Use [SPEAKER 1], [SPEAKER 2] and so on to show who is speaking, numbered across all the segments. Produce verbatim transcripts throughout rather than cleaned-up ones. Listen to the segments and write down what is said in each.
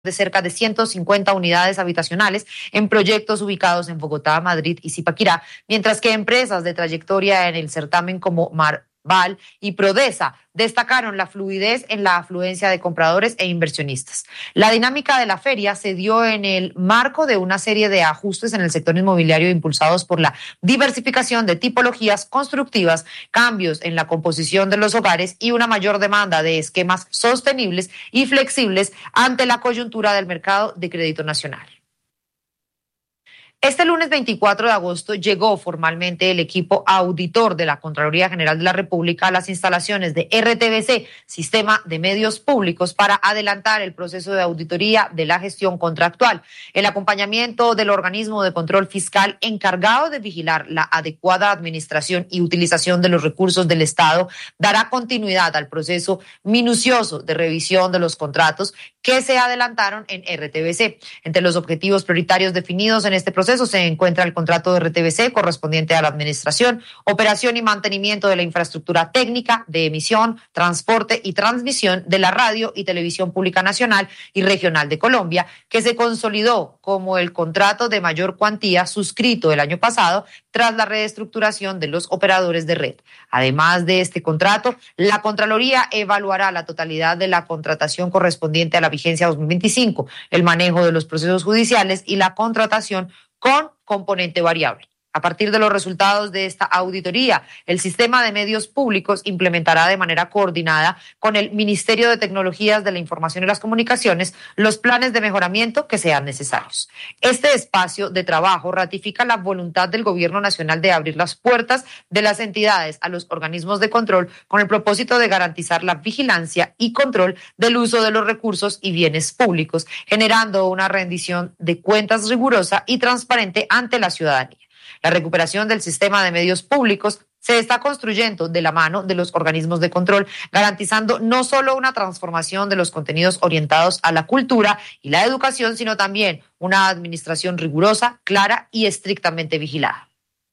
[SPEAKER 1] de cerca de ciento cincuenta unidades habitacionales en proyectos ubicados en Bogotá, Madrid y Zipaquirá, mientras que empresas de trayectoria en el certamen como Marval y Prodesa destacaron la fluidez en la afluencia de compradores e inversionistas. La dinámica de la feria se dio en el marco de una serie de ajustes en el sector inmobiliario impulsados por la diversificación de tipologías constructivas, cambios en la composición de los hogares y una mayor demanda de esquemas sostenibles y flexibles ante la coyuntura del mercado de crédito nacional. Este lunes veinticuatro de agosto llegó formalmente el equipo auditor de la Contraloría General de la República a las instalaciones de R T V C, Sistema de Medios Públicos, para adelantar el proceso de auditoría de la gestión contractual. El acompañamiento del organismo de control fiscal encargado de vigilar la adecuada administración y utilización de los recursos del Estado dará continuidad al proceso minucioso de revisión de los contratos que se adelantaron en R T V C. Entre los objetivos prioritarios definidos en este proceso se encuentra el contrato de R T V C correspondiente a la administración, operación y mantenimiento de la infraestructura técnica de emisión, transporte y transmisión de la radio y televisión pública nacional y regional de Colombia, que se consolidó como el contrato de mayor cuantía suscrito el año pasado tras la reestructuración de los operadores de red. Además de este contrato, la Contraloría evaluará la totalidad de la contratación correspondiente a la vigencia dos mil veinticinco, el manejo de los procesos judiciales y la contratación con componente variable. A partir de los resultados de esta auditoría, el Sistema de Medios Públicos implementará de manera coordinada con el Ministerio de Tecnologías de la Información y las Comunicaciones los planes de mejoramiento que sean necesarios. Este espacio de trabajo ratifica la voluntad del Gobierno Nacional de abrir las puertas de las entidades a los organismos de control con el propósito de garantizar la vigilancia y control del uso de los recursos y bienes públicos, generando una rendición de cuentas rigurosa y transparente ante la ciudadanía. La recuperación del sistema de medios públicos se está construyendo de la mano de los organismos de control, garantizando no solo una transformación de los contenidos orientados a la cultura y la educación, sino también una administración rigurosa, clara y estrictamente vigilada.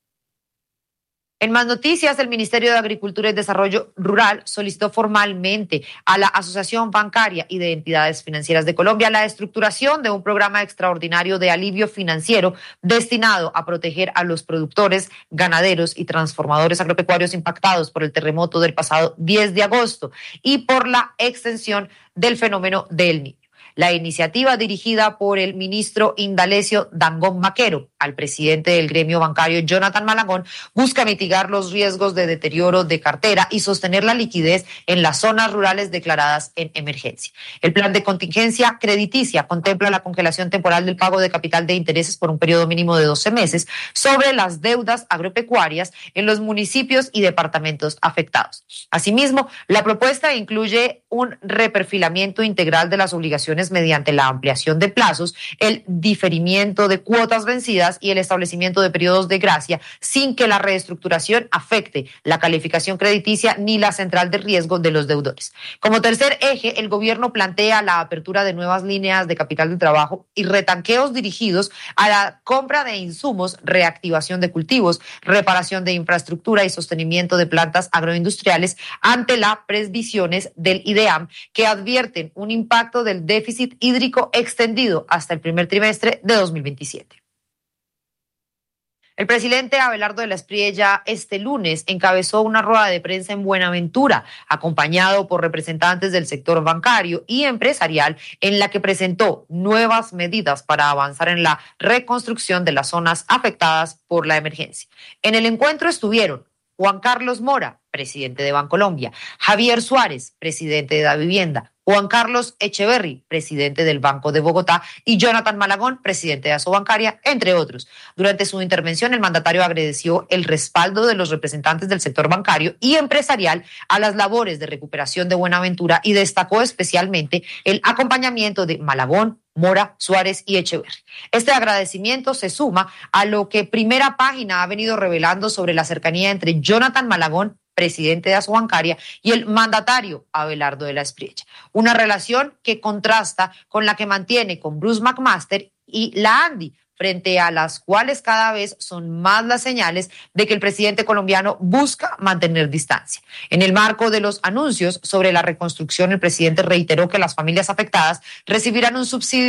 [SPEAKER 1] En más noticias, el Ministerio de Agricultura y Desarrollo Rural solicitó formalmente a la Asociación Bancaria y de Entidades Financieras de Colombia la estructuración de un programa extraordinario de alivio financiero destinado a proteger a los productores, ganaderos y transformadores agropecuarios impactados por el terremoto del pasado diez de agosto y por la extensión del fenómeno del Niño. La iniciativa, dirigida por el ministro Indalecio Dangond Baquero al presidente del gremio bancario Jonathan Malagón, busca mitigar los riesgos de deterioro de cartera y sostener la liquidez en las zonas rurales declaradas en emergencia. El plan de contingencia crediticia contempla la congelación temporal del pago de capital de intereses por un periodo mínimo de doce meses sobre las deudas agropecuarias en los municipios y departamentos afectados. Asimismo, la propuesta incluye un reperfilamiento integral de las obligaciones mediante la ampliación de plazos, el diferimiento de cuotas vencidas y el establecimiento de periodos de gracia sin que la reestructuración afecte la calificación crediticia ni la central de riesgo de los deudores. Como tercer eje, el gobierno plantea la apertura de nuevas líneas de capital de trabajo y retanqueos dirigidos a la compra de insumos, reactivación de cultivos, reparación de infraestructura y sostenimiento de plantas agroindustriales ante las previsiones del IDEAM que advierten un impacto del déficit hídrico extendido hasta el primer trimestre de dos mil veintisiete. El presidente Abelardo de la Espriella este lunes encabezó una rueda de prensa en Buenaventura, acompañado por representantes del sector bancario y empresarial, en la que presentó nuevas medidas para avanzar en la reconstrucción de las zonas afectadas por la emergencia. En el encuentro estuvieron Juan Carlos Mora, presidente de Bancolombia, Javier Suárez, presidente de Da Vivienda, Juan Carlos Echeverry, presidente del Banco de Bogotá, y Jonathan Malagón, presidente de Asobancaria, entre otros. Durante su intervención, el mandatario agradeció el respaldo de los representantes del sector bancario y empresarial a las labores de recuperación de Buenaventura y destacó especialmente el acompañamiento de Malagón, Mora, Suárez y Echeverry. Este agradecimiento se suma a lo que Primera Página ha venido revelando sobre la cercanía entre Jonathan Malagón, presidente de Asobancaria, y el mandatario Abelardo de la Espriella. Una relación que contrasta con la que mantiene con Bruce McMaster y la Andy, frente a las cuales cada vez son más las señales de que el presidente colombiano busca mantener distancia. En el marco de los anuncios sobre la reconstrucción, el presidente reiteró que las familias afectadas recibirán un subsidio